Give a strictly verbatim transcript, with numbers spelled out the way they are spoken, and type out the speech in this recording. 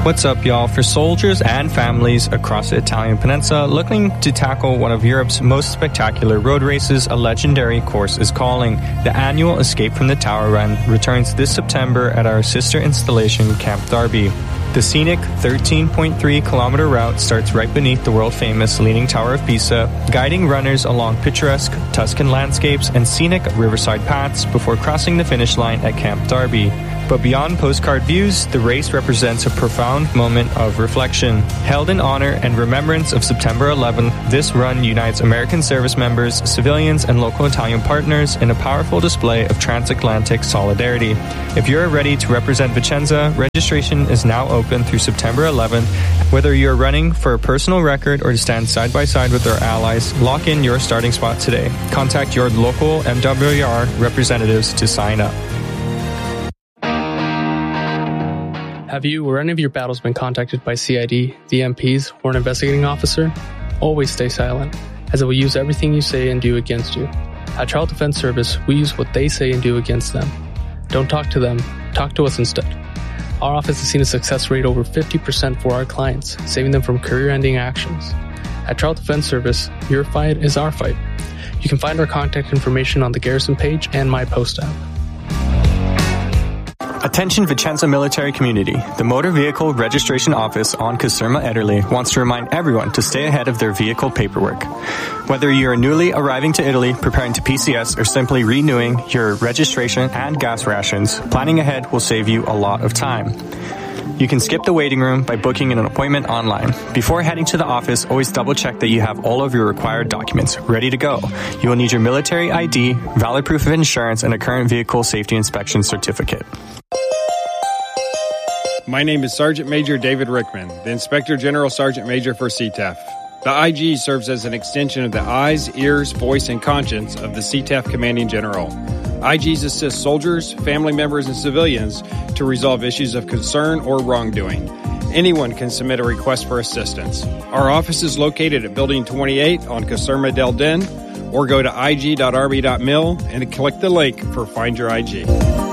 What's up, y'all? For soldiers and families across the Italian peninsula looking to tackle one of Europe's most spectacular road races, a legendary course is calling. The annual Escape from the Tower Run returns this September at our sister installation, Camp Darby. The scenic thirteen point three kilometer route starts right beneath the world-famous Leaning Tower of Pisa, guiding runners along picturesque Tuscan landscapes and scenic riverside paths before crossing the finish line at Camp Darby. But beyond postcard views, the race represents a profound moment of reflection. Held in honor and remembrance of September eleventh, this run unites American service members, civilians, and local Italian partners in a powerful display of transatlantic solidarity. If you're ready to represent Vicenza, registration is now open through September eleventh. Whether you're running for a personal record or to stand side by side with our allies, lock in your starting spot today. Contact your local M W R representatives to sign up. Have you or any of your battles been contacted by C I D, the M Ps, or an investigating officer? Always stay silent, as it will use everything you say and do against you. At Child Defense Service, we use what they say and do against them. Don't talk to them, talk to us instead. Our office has seen a success rate over fifty percent for our clients, saving them from career-ending actions. At Child Defense Service, your fight is our fight. You can find our contact information on the Garrison page and My Post app. Attention Vicenza military community. The Motor Vehicle Registration Office on Caserma, Italy wants to remind everyone to stay ahead of their vehicle paperwork. Whether you're newly arriving to Italy, preparing to P C S, or simply renewing your registration and gas rations, planning ahead will save you a lot of time. You can skip the waiting room by booking an appointment online. Before heading to the office, always double check that you have all of your required documents ready to go. You will need your military I D, valid proof of insurance, and a current vehicle safety inspection certificate. My name is Sergeant Major David Rickman, the Inspector General Sergeant Major for C T E F. The I G serves as an extension of the eyes, ears, voice, and conscience of the C T E F Commanding General. I Gs assist soldiers, family members, and civilians to resolve issues of concern or wrongdoing. Anyone can submit a request for assistance. Our office is located at Building twenty-eight on Caserma del Den, or go to I G dot R B dot mil and click the link for Find Your I G.